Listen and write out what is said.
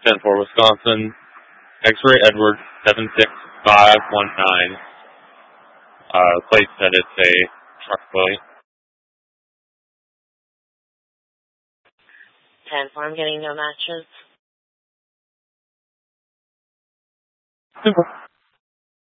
10-4 Wisconsin. X-ray Edward 76519. Plate said it's a truck plate. 10-4, I'm getting no matches. Super.